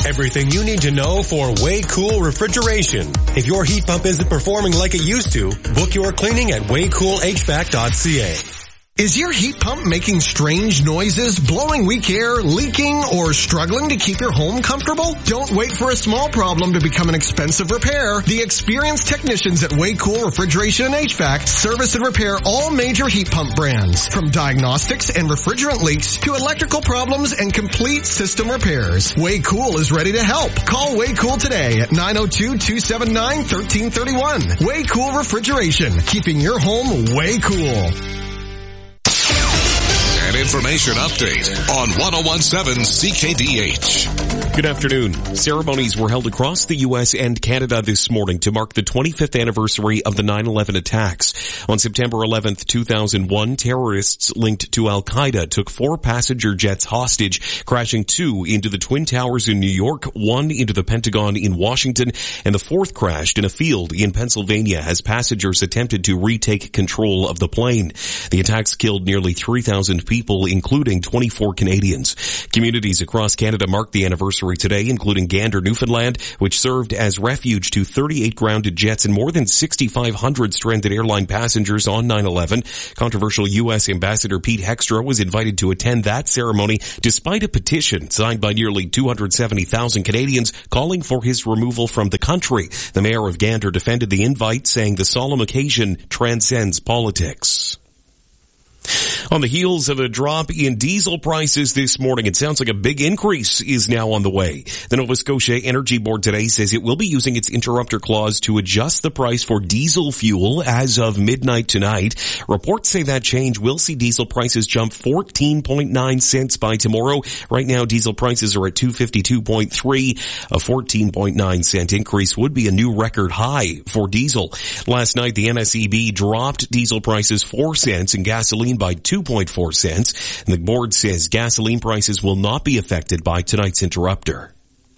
Everything you need to know for Way Cool Refrigeration. If your heat pump isn't performing like it used to, book your cleaning at waycoolhvac.ca. Is your heat pump making strange noises, blowing weak air, leaking, or struggling to keep your home comfortable? Don't wait for a small problem to become an expensive repair. The experienced technicians at Way Cool Refrigeration and HVAC service and repair all major heat pump brands, from diagnostics and refrigerant leaks to electrical problems and complete system repairs. Way Cool is ready to help. Call Way Cool today at 902-279-1331. Way Cool Refrigeration, keeping your home way cool. An information update on 101.7 CKDH. Good afternoon. Ceremonies were held across the U.S. and Canada this morning to mark the 25th anniversary of the 9/11 attacks. On September 11th, 2001, terrorists linked to Al-Qaeda took 4 passenger jets hostage, crashing 2 into the Twin Towers in New York, 1 into the Pentagon in Washington, and the 4th crashed in a field in Pennsylvania as passengers attempted to retake control of the plane. The attacks killed nearly 3,000 people, including 24 Canadians. Communities across Canada marked the anniversary today, including Gander, Newfoundland, which served as refuge to 38 grounded jets and more than 6,500 stranded airline passengers on 9/11. Controversial U.S. Ambassador Pete Hegstra was invited to attend that ceremony despite a petition signed by nearly 270,000 Canadians calling for his removal from the country. The mayor of Gander defended the invite, saying the solemn occasion transcends politics. On the heels of a drop in diesel prices this morning, it sounds like a big increase is now on the way. The Nova Scotia Energy Board today says it will be using its interrupter clause to adjust the price for diesel fuel as of midnight tonight. Reports say that change will see diesel prices jump 14.9 cents by tomorrow. Right now, diesel prices are at $252.3. A 14.9 cent increase would be a new record high for diesel. Last night, the NSEB dropped diesel prices 4 cents and gasoline by 2.4 cents. And the board says gasoline prices will not be affected by tonight's interrupter.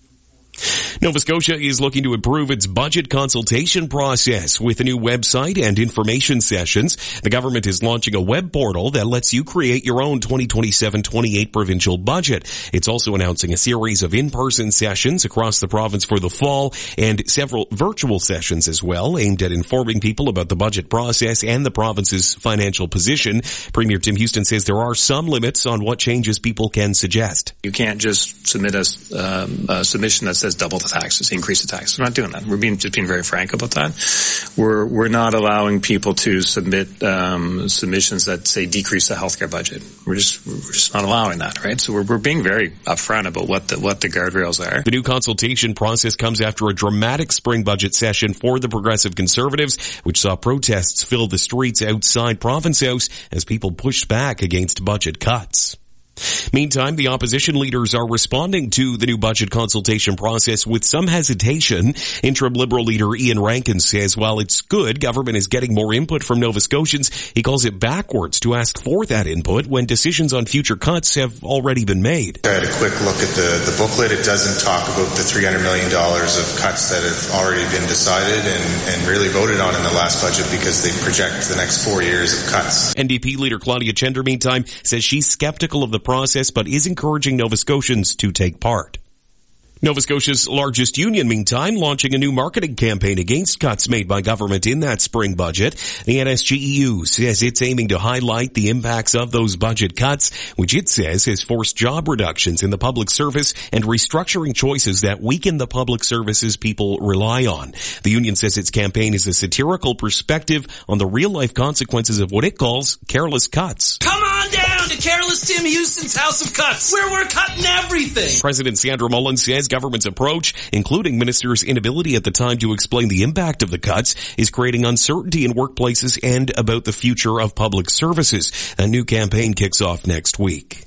Nova Scotia is looking to improve its budget consultation process with a new website and information sessions. The government is launching a web portal that lets you create your own 2027-28 provincial budget. It's also announcing a series of in-person sessions across the province for the fall and several virtual sessions as well, aimed at informing people about the budget process and the province's financial position. Premier Tim Houston says there are some limits on what changes people can suggest. You can't just submit a submission that says double the taxes, increase the taxes. We're not doing that. We're being very frank about that. We're not allowing people to submit submissions that say decrease the healthcare budget. We're just not allowing that, right? So we're being very upfront about what the guardrails are. The new consultation process comes after a dramatic spring budget session for the Progressive Conservatives, which saw protests fill the streets outside Province House as people pushed back against budget cuts. Meantime, the opposition leaders are responding to the new budget consultation process with some hesitation. Interim Liberal leader Ian Rankin says while it's good government is getting more input from Nova Scotians, he calls it backwards to ask for that input when decisions on future cuts have already been made. I had a quick look at the booklet. It doesn't talk about the $300 million of cuts that have already been decided and really voted on in the last budget because they project the next 4 years of cuts. NDP leader Claudia Chender, meantime, says she's skeptical of the process but is encouraging Nova Scotians to take part. Nova Scotia's largest union, meantime, launching a new marketing campaign against cuts made by government in that spring budget. The NSGEU says it's aiming to highlight the impacts of those budget cuts, which it says has forced job reductions in the public service and restructuring choices that weaken the public services people rely on. The union says its campaign is a satirical perspective on the real-life consequences of what it calls careless cuts. Come on down to Careless Tim Houston's House of Cuts, where we're cutting everything. President Sandra Mullins says government's approach, including ministers' inability at the time to explain the impact of the cuts, is creating uncertainty in workplaces and about the future of public services. A new campaign kicks off next week.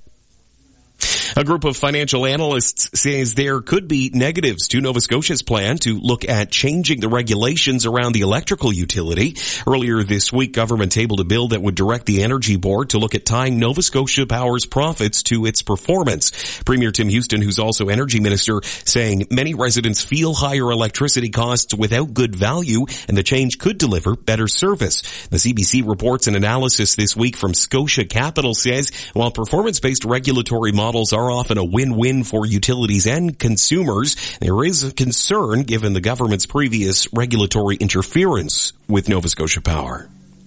A group of financial analysts says there could be negatives to Nova Scotia's plan to look at changing the regulations around the electrical utility. Earlier this week, government tabled a bill that would direct the Energy Board to look at tying Nova Scotia Power's profits to its performance. Premier Tim Houston, who's also Energy Minister, saying many residents feel higher electricity costs without good value, and the change could deliver better service. The CBC reports an analysis this week from Scotia Capital says while performance-based regulatory models models are often a win-win for utilities and consumers. There is a concern given the government's previous regulatory interference with Nova Scotia Power.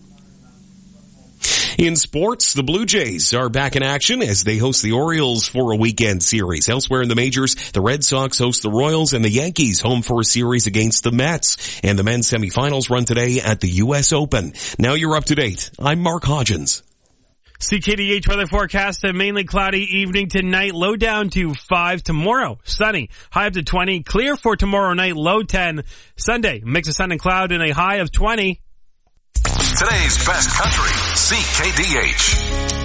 In sports, the Blue Jays are back in action as they host the Orioles for a weekend series. Elsewhere in the majors, the Red Sox host the Royals and the Yankees home for a series against the Mets. And the men's semifinals run today at the U.S. Open. Now you're up to date. I'm Mark Hodgins. CKDH weather forecast, a mainly cloudy evening tonight, low down to 5. Tomorrow, sunny, high up to 20. Clear for tomorrow night, low 10. Sunday, mix of sun and cloud and a high of 20. Today's best country, CKDH.